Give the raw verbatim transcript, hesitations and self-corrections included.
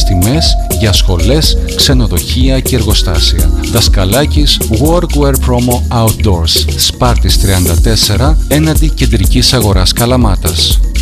τιμές για σχολές, ξενοδοχεία και εργοστάσια. Δασκαλάκης Workwear Promo Outdoors, Σπάρτης τριάντα τέσσερα, έναντι Κεντρικής Αγοράς Καλαμάτας.